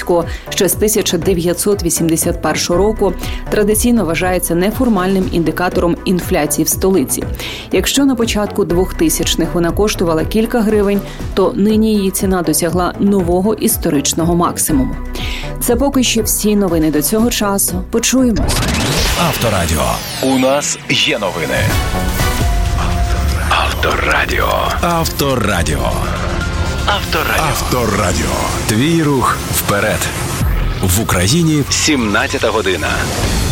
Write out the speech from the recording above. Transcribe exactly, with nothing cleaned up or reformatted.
Хмельницького ще з тисяча дев'ятсот вісімдесят першого року, традиційно вважається неформальним індикатором інфляції в столиці. Якщо на початку двохтисячних вона коштувала кілька гривень, то нині її ціна досягла нового історичного максимуму. Це поки що всі новини до цього часу. Почуємось. Авторадіо. У нас є новини. Авторадіо. Авторадіо. Авторадіо. Авторадіо. Твій рух вперед. В Україні сімнадцята година.